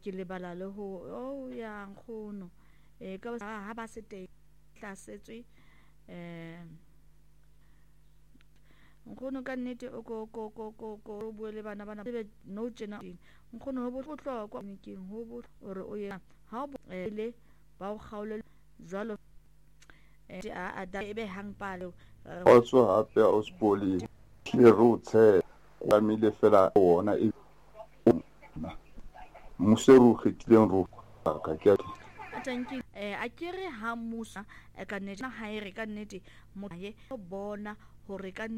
ke lebala le ho ya nkgono ka ha ba se teng hlasetswe nkgono ka nnete o ko bue le bana bana be no tjena nkgono ho bohlokwa ke ho hore o ya ha le ba o kgaole jwalo a da ebe hang palo o tswa hape o spoli le rutse la mile fela ona e museru khitileng ro ka ke atanki a kere ha musa ka nnete ha ere ka nnete mo ye bona hore ka